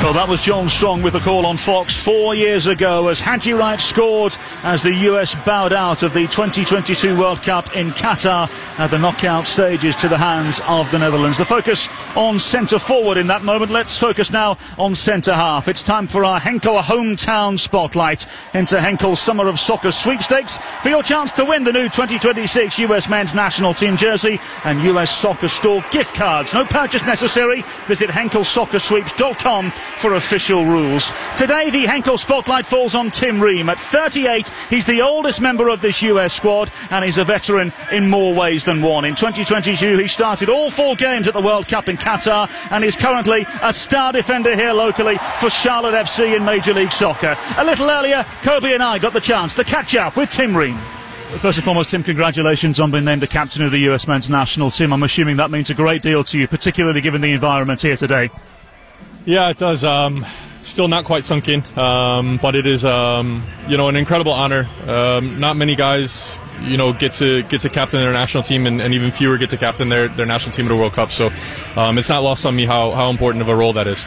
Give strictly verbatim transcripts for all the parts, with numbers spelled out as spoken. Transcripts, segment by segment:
Well, that was John Strong with the call on Fox four years ago as Haji Wright scored as the U S bowed out of the twenty twenty-two World Cup in Qatar at the knockout stages to the hands of the Netherlands. The focus on centre forward in that moment. Let's focus now on centre half. It's time for our Henkel hometown spotlight into Henkel's Summer of Soccer sweepstakes for your chance to win the new twenty twenty-six U S men's national team jersey and U S Soccer Store gift cards. No purchase necessary. Visit henkel soccer sweeps dot com for official rules. Today the Henkel spotlight falls on Tim Ream. At thirty-eight, he's the oldest member of this U S squad and he's a veteran in more ways than one. In twenty twenty-two he started all four games at the World Cup in Qatar and is currently a star defender here locally for Charlotte F C in Major League Soccer. A little earlier, Kobe and I got the chance to catch up with Tim Ream. First and foremost, Tim, congratulations on being named the captain of the U S men's national team. I'm assuming that means a great deal to you, particularly given the environment here today. Yeah, it does. Um, it's still not quite sunk in, um, but it is, um, you know, an incredible honor. Um, not many guys, you know, get to get to captain their national team, and, and even fewer get to captain their, their national team at a World Cup. So um, it's not lost on me how, how important of a role that is.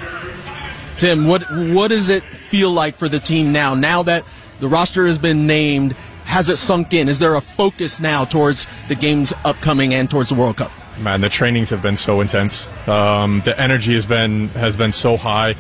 Tim, what what does it feel like for the team now? Now that the roster has been named, has it sunk in? Is there a focus now towards the games upcoming and towards the World Cup? Man, the trainings have been so intense. Um, the energy has been has been so high,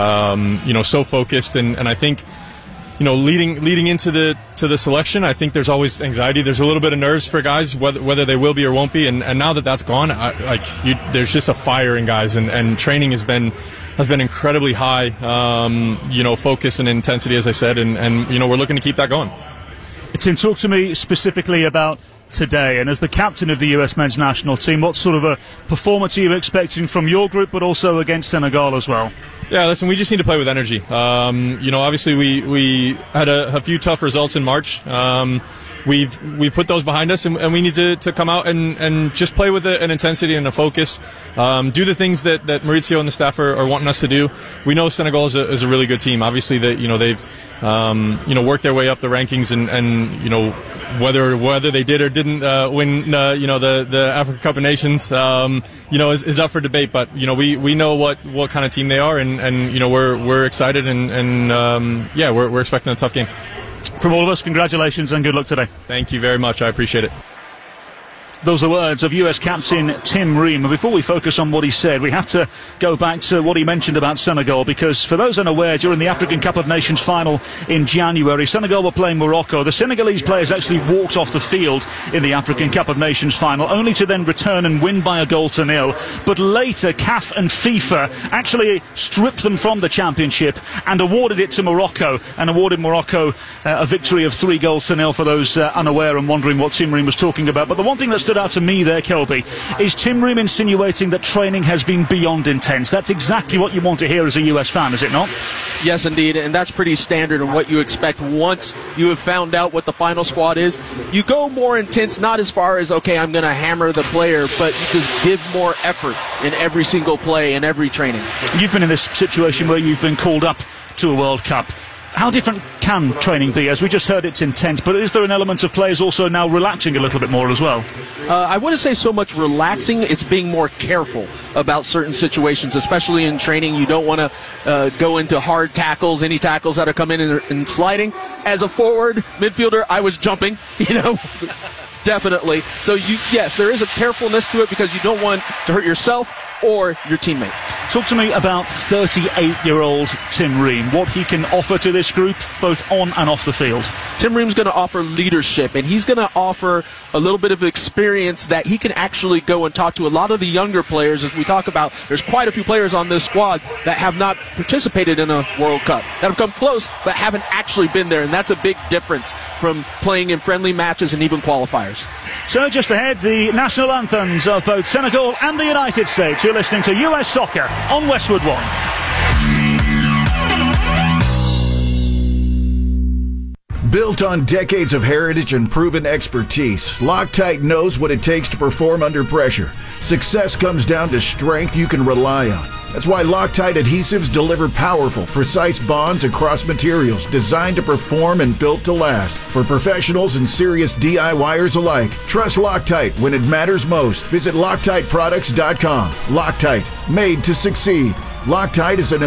um, you know, so focused, and, and I think, you know, leading leading into the to the selection, I think there's always anxiety. There's a little bit of nerves for guys, whether whether they will be or won't be, and, and now that that's gone, I, like you, there's just a fire in guys, and, and training has been has been incredibly high. Um, you know, focus and intensity, as I said, and, and you know, we're looking to keep that going. Tim, talk to me specifically about today, and as the captain of the U S men's national team, what sort of a performance are you expecting from your group, but also against Senegal as well? Yeah, listen, we just need to play with energy. Um, you know, obviously we, we had a, a few tough results in March. Um, we've we put those behind us, and, and we need to, to come out and, and just play with a, an intensity and a focus. Um, do the things that, that Mauricio and the staff are, are wanting us to do. We know Senegal is a, is a really good team. Obviously, that you know they've um, you know worked their way up the rankings, and, and you know whether whether they did or didn't uh, win uh, you know the, the Africa Cup of Nations um, you know is, is up for debate. But you know we, we know what, what kind of team they are, and, and you know we're we're excited, and, and um, yeah we're we're expecting a tough game. From all of us, congratulations and good luck today. Thank you very much. I appreciate it. Those are the words of U S captain Tim Ream. And before we focus on what he said, we have to go back to what he mentioned about Senegal, because for those unaware, during the African Cup of Nations final in January, Senegal were playing Morocco. The Senegalese players actually walked off the field in the African Cup of Nations final, only to then return and win by a goal to nil. But later, C A F and FIFA actually stripped them from the championship and awarded it to Morocco, and awarded Morocco uh, a victory of three goals to nil, for those uh, unaware and wondering what Tim Ream was talking about. But the one thing that stood out to me there, Kelby, is Tim Ream insinuating that training has been beyond intense. That's exactly what you want to hear as a U S fan, is it not? Yes, indeed, and that's pretty standard and what you expect once you have found out what the final squad is. You go more intense, not as far as, okay, I'm going to hammer the player, but you just give more effort in every single play and every training. You've been in this situation where you've been called up to a World Cup. How different can training be? As we just heard, it's intense, but is there an element of players also now relaxing a little bit more as well? Uh, I wouldn't say so much relaxing, it's being more careful about certain situations, especially in training. You don't want to uh, go into hard tackles, any tackles that are coming in and sliding. As a forward midfielder, I was jumping, you know, definitely. So, you, yes, there is a carefulness to it because you don't want to hurt yourself or your teammate. Talk to me about thirty-eight-year-old Tim Ream, what he can offer to this group, both on and off the field. Tim Ream's going to offer leadership, and he's going to offer a little bit of experience that he can actually go and talk to a lot of the younger players. As we talk about, there's quite a few players on this squad that have not participated in a World Cup, that have come close but haven't actually been there, and that's a big difference from playing in friendly matches and even qualifiers. So just ahead, the national anthems of both Senegal and the United States. You're listening to U S Soccer on Westwood One. Built on decades of heritage and proven expertise, Loctite knows what it takes to perform under pressure. Success comes down to strength you can rely on. That's why Loctite adhesives deliver powerful, precise bonds across materials designed to perform and built to last. For professionals and serious DIYers alike, trust Loctite when it matters most. Visit Loctite Products dot com. Loctite, made to succeed. Loctite is an